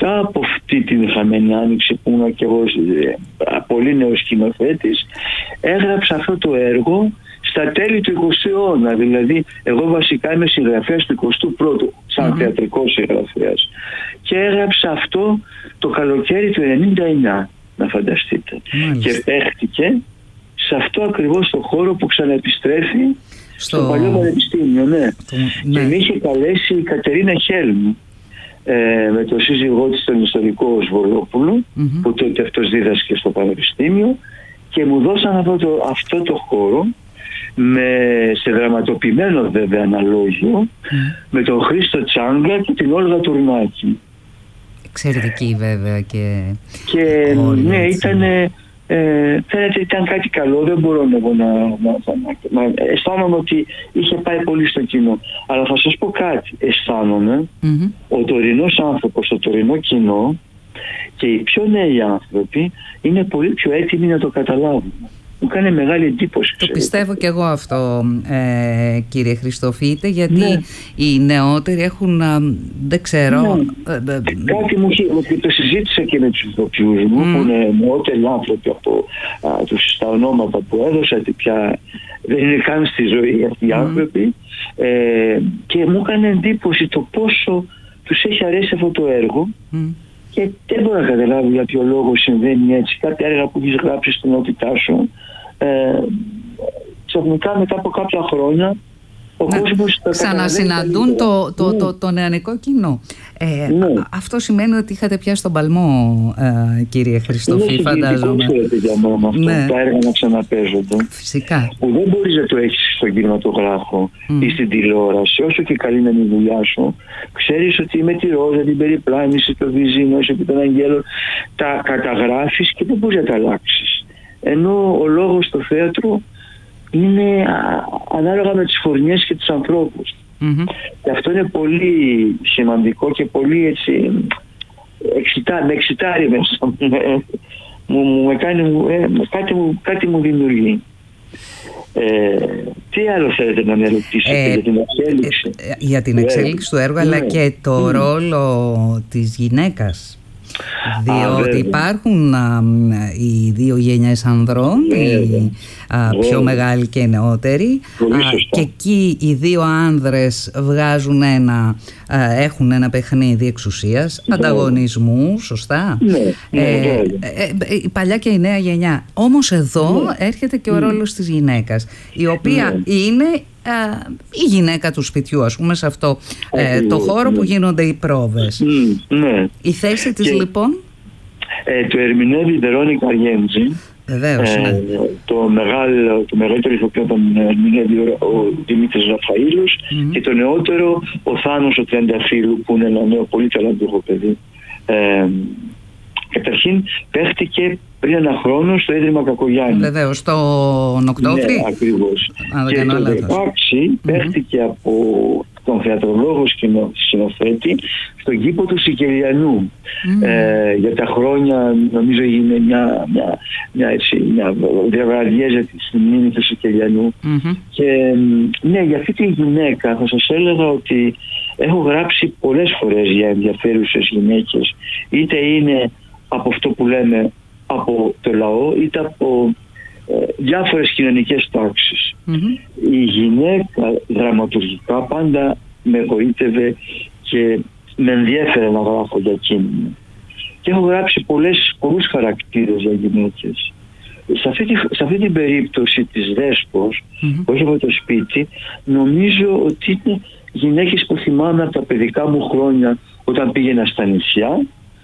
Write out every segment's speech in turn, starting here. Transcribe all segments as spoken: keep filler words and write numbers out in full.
μετά από αυτή την χαμένη άνοιξη που ήμουν και εγώ πολύ νέος σκηνοθέτης, έγραψα αυτό το έργο στα τέλη του εικοστού αιώνα. Δηλαδή εγώ βασικά είμαι συγγραφέας του εικοστού πρώτου σαν mm-hmm. θεατρικός συγγραφέας, και έγραψα αυτό το καλοκαίρι του ενενήντα εννιά, να φανταστείτε. Mm-hmm. Και παίχτηκε σε αυτό ακριβώς το χώρο που ξαναεπιστρέφει στο, στο παλιό πανεπιστήμιο, ναι. Mm-hmm. Και με είχε καλέσει η Κατερίνα Χέλμ, ε, με τον σύζυγό της, τον ιστορικό Σβολόπουλο, mm-hmm. που τότε αυτός δίδασκε στο πανεπιστήμιο, και μου δώσαν αυτό το, αυτό το χώρο με, σε δραματοποιημένο βέβαια αναλόγιο, mm. με τον Χρήστο Τσάγκα και την Όλγα Τουρνάκη. Εξαιρετική βέβαια και... Και όλοι, ναι, ήταν, ε, φαίνεται ήταν κάτι καλό, δεν μπορώ εγώ να, να, να, να... Αισθάνομαι ότι είχε πάει πολύ στο κοινό. Αλλά θα σας πω κάτι, αισθάνομαι mm-hmm. ο τωρινός άνθρωπος, το τωρινό κοινό και οι πιο νέοι άνθρωποι είναι πολύ πιο έτοιμοι να το καταλάβουν. Μου κάνει μεγάλη εντύπωση. Το πιστεύω και εγώ αυτό, ε, κύριε Χριστοφίτε, γιατί ναι. οι νεότεροι έχουν, α, δεν ξέρω... Ναι. Ε, ε, Κάτι μου είχε, το συζήτησα και με τους ηθοποιούς μου, mm. που είναι νεότεροι άνθρωποι από α, τους, τα ονόματα που έδωσα, ότι πια δεν είναι καν στη ζωή αυτοί οι mm. άνθρωποι, ε, και μου έκανε εντύπωση το πόσο τους έχει αρέσει αυτό το έργο. Mm. Και δεν μπορώ να καταλάβω για ποιο λόγο συμβαίνει έτσι. Κάποια έργα που έχεις γράψει στην ενότητά σου, ε, ξαφνικά μετά από κάποια χρόνια ο ναι, κόσμος ξανασυναντούν το, το, το, το, το νεανικό κοινό. Ε, ναι. α, αυτό σημαίνει ότι είχατε πιάσει τον παλμό, ε, κύριε Χριστοφί, φαντάζομαι. Είναι για μένα αυτό, ναι. τα έργα να ξαναπέζονται. Φυσικά. Που δεν μπορείς να το έχεις στον κινηματογράφο mm. ή στην τηλεόραση, όσο και καλή να είναι η δουλειά σου. Ξέρεις ότι με τη Ρόζα, την Περιπλάνηση, το Βυζίνο και τον Αγγέλο τα καταγράφεις και δεν μπορείς να τα αλλάξεις. Ενώ ο λόγος στο θέατρο είναι ανάλογα με τις φουρνιές και τους ανθρώπους. Mm-hmm. Και αυτό είναι πολύ σημαντικό και πολύ έτσι εξητά, με εξητάρει μέσα μου, μου, κάνει, ε, κάτι, μου, κάτι μου δημιουργεί. Ε, τι άλλο θέλετε να με ρωτήσετε ε, για την εξέλιξη ε, για την εξέλιξη του έργου, ναι. αλλά και το mm. ρόλο της γυναίκας. Διότι α, υπάρχουν α, οι δύο γενιές ανδρών, οι α, πιο μεγάλοι και οι νεότεροι, α, και εκεί οι δύο άνδρες βγάζουν ένα, α, έχουν ένα παιχνίδι εξουσίας, ναι. ανταγωνισμού, σωστά. Ναι, ναι, ε, ναι. Ε, ε, η παλιά και η νέα γενιά. Όμως εδώ ναι. έρχεται και ο ρόλος της γυναίκας, η οποία ναι. είναι η γυναίκα του σπιτιού, ας πούμε, σε αυτό ε, το χώρο ναι. που γίνονται οι πρόβες. Mm, ναι. Η θέση της, και, λοιπόν. Ε, το ερμηνεύει η Βερόνικα Αργέντζη. Βεβαίως, ε, ναι. το, μεγάλο, το μεγαλύτερο ηθοποιό τον ερμηνεύει ο, ο Δημήτρης Ραφαήλος mm-hmm. και το νεότερο ο Θάνος ο Τριανταφύλου, που είναι ένα νέο πολύ ταλαντούχο παιδί. Ε, Καταρχήν παίχτηκε πριν ένα χρόνο στο Ίδρυμα Κακογιάννη. Βεβαίως, τον Οκτώβρη. Ναι, ακριβώς. Α, και το δύο χιλιάδες δεκαέξι mm-hmm. παίχτηκε από τον θεατρολόγο σκηνοθέτη στον κήπο του Σικελιανού. Mm-hmm. Ε, για τα χρόνια, νομίζω, έγινε μια, μια, μια, έτσι, μια διαβραδιέζα στη μνήμη του Σικελιανού. Mm-hmm. Και ναι, για αυτή τη γυναίκα θα σας έλεγα ότι έχω γράψει πολλές φορές για ενδιαφέρουσες γυναίκες. Είτε είναι από αυτό που λέμε από το λαό, είτε από ε, διάφορες κοινωνικές τάξεις. Mm-hmm. Η γυναίκα δραματουργικά πάντα με εγωίτευε και με ενδιέφερε να γράφω για εκείνη. Και έχω γράψει πολλές, πολλούς χαρακτήρες για γυναίκες. Σε αυτή, τη, σε αυτή την περίπτωση της Δέσπος, mm-hmm. που έχει από το σπίτι, νομίζω ότι είναι γυναίκες που θυμάμαι από τα παιδικά μου χρόνια όταν πήγαινα στα νησιά.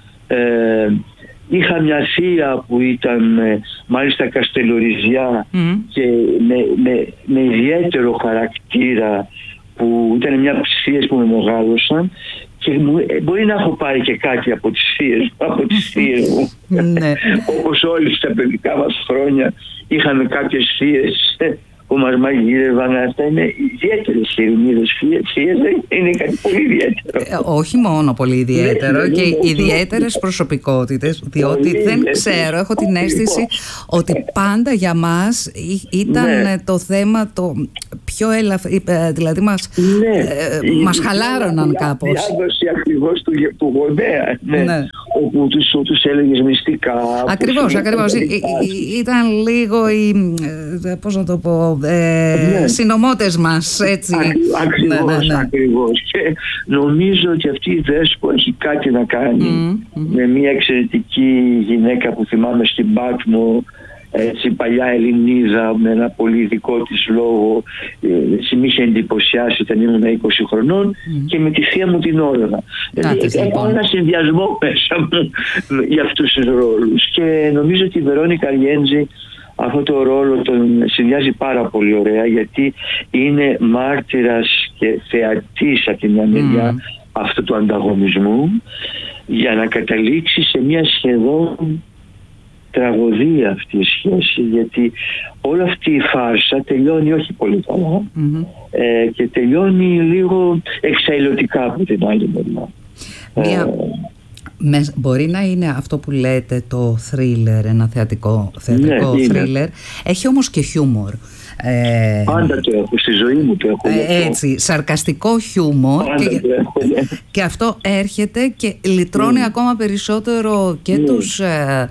Ε, είχα μια θεία που ήταν ε, μάλιστα καστελοριζιά mm. και με, με, με ιδιαίτερο χαρακτήρα, που ήταν μια από τις θείες που με μεγάλωσαν, και μου, ε, μπορεί να έχω πάρει και κάτι από τις θείες, από τις θείες μου. Όπως όλοι στα παιδικά μας χρόνια είχαμε κάποιες θείες που μας μαγείρευαν. Αυτά είναι ιδιαίτερες ερμίδες θείες, είναι κάτι πολύ ιδιαίτερο. Ε, όχι μόνο πολύ ιδιαίτερο, και ιδιαίτερες προσωπικότητες, διότι δεν ξέρω, έχω την αίσθηση ότι πάντα για μας ήταν ναι. το θέμα το πιο ελαφρύ, δηλαδή μας, ναι. ε, μας χαλάρωναν κάπως. Η διάδοση ακριβώς του, του γονέα, ναι. Ναι. όπου τους, τους έλεγες μυστικά. Ακριβώς, ακριβώς. Ή, ήταν λίγο οι, πώς να το πω, ε, ναι. συνωμότες μας, έτσι. Ακριβώς, ναι, ναι, ναι. ακριβώς. Και νομίζω ότι αυτή η Δέσπο έχει κάτι να κάνει mm, mm. με μια εξαιρετική γυναίκα που θυμάμαι στην Πάτμο, έτσι, παλιά Ελληνίδα, με ένα πολύ δικό της λόγο, ε, με είχε εντυπωσιάσει όταν ήμουν είκοσι χρονών mm. και με τη θεία μου την Όλγα. Δηλαδή έχω ένα συνδυασμό μέσα μου για αυτούς τους ρόλους, και νομίζω ότι η Βερόνικα Αριέντζη αυτό το ρόλο τον συνδυάζει πάρα πολύ ωραία, γιατί είναι μάρτυρας και θεατής από τη μια μεριά mm. αυτού του ανταγωνισμού, για να καταλήξει σε μια σχεδόν τραγωδία αυτή η σχέση, γιατί όλη αυτή η φάρσα τελειώνει όχι πολύ καλά mm-hmm. ε, και τελειώνει λίγο εξαϊλωτικά από την άλλη μεριά. Μια... Ε, Με, μπορεί να είναι αυτό που λέτε το θρίλερ, ένα θεατρικό, θεατρικό ναι, θρίλερ. Έχει όμως και χιούμορ. Ε, Πάντα το έχω, στη ζωή μου το έχω. Ε, έτσι, σαρκαστικό χιούμορ. Και, έχω, ναι. και αυτό έρχεται και λυτρώνει mm. ακόμα περισσότερο και mm. τους ε,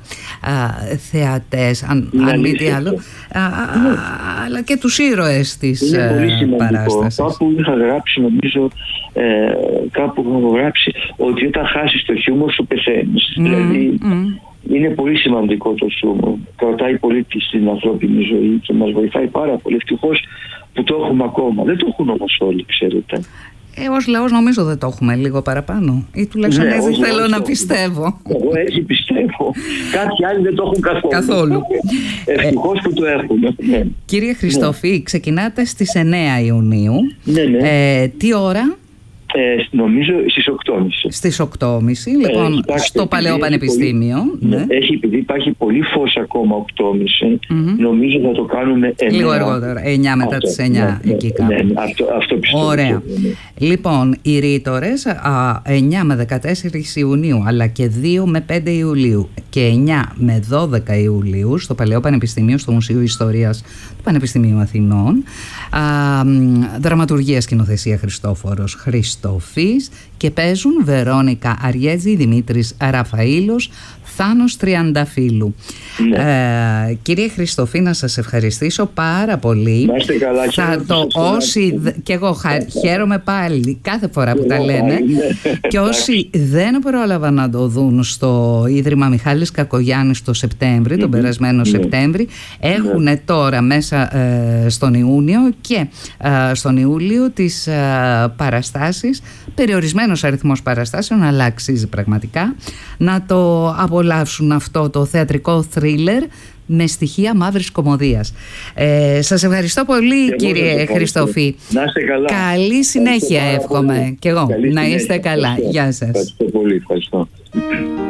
ε, θεατές, αν, αν μη τι άλλο, ε, mm. αλλά και τους ήρωες της είναι πολύ σημαντικό. Παράστασης. Κάπου είχα γράψει, νομίζω, ε, κάπου είχα γράψει ότι όταν χάσεις το χιούμορ σου πεθαίνεις. Mm. Δηλαδή, mm. είναι πολύ σημαντικό το χιούμορ. Κρατάει πολύ στην ανθρώπινη ζωή και μας βοηθάει πάρα πολύ. Ευτυχώς που το έχουμε ακόμα. Δεν το έχουν όμως όλοι, ξέρετε. Ε, ως λαός νομίζω δεν το έχουμε λίγο παραπάνω. Ή τουλάχιστον ναι, έτσι θέλω να πιστεύω. Εγώ έτσι πιστεύω. Κάποιοι άλλοι δεν το έχουν καθόλου. Καθόλου. Ευτυχώς που το έχουν. Ναι. Κύριε Χριστόφη, ναι. ξεκινάτε στις εννέα Ιουνίου. Ναι, ναι. Ε, τι ώρα? Ε, νομίζω στις οκτώ και μισή. Στις οκτώ και μισή, λοιπόν, ε, υπάρχει, στο Παλαιό Πανεπιστήμιο. Πολύ, ναι. Έχει, επειδή υπάρχει πολύ φως ακόμα οκτώ και μισή, mm-hmm. νομίζω θα το κάνουμε εννιά. Λίγο αργότερα, εννιά μετά αυτό, τις εννιά, ναι, εκεί κάπου. Ναι, ναι, αυτό, αυτό πιστεύω. Ωραία. Ναι. Λοιπόν, οι ρήτορες εννιά με δεκατέσσερις Ιουνίου, αλλά και δύο με πέντε Ιουλίου και εννιά με δώδεκα Ιουλίου στο Παλαιό Πανεπιστήμιο, στο Μουσείο Ιστορίας του Πανεπιστημίου Αθηνών. Α, δραματουργία, σκηνοθεσία Χριστόφορος Χριστόφης, και παίζουν Βερόνικα Αριέντζη, Δημήτρης Ραφαήλος, Θάνος Τριανταφύλου. Ναι. Ε, κύριε Χριστόφη, να σας ευχαριστήσω πάρα πολύ. Να είστε καλά. Θα το όσοι, και εγώ χαίρομαι πάλι κάθε φορά που τα λέμε, και όσοι δεν πρόλαβαν να το δουν στο Ίδρυμα Μιχάλης Κακογιάννης το Σεπτέμβρη, τον περασμένο Σεπτέμβρη, έχουν τώρα μέσα ε, στον Ιούνιο και ε, στον Ιούλιο τις ε, παραστάσεις, περιορισμένος αριθμός παραστάσεων, αλλά αξίζει πραγματικά να το απολαύσουν αυτό το θεατρικό θρίλερ με στοιχεία μαύρης κωμωδίας. Ε, σας ευχαριστώ πολύ, και κύριε Χριστόφη. Να είστε καλά. Καλή συνέχεια εύχομαι. Και εγώ. Καλή να είστε συνέχεια. Καλά. Ευχαριστώ. Γεια σας. Ευχαριστώ πολύ. Ευχαριστώ.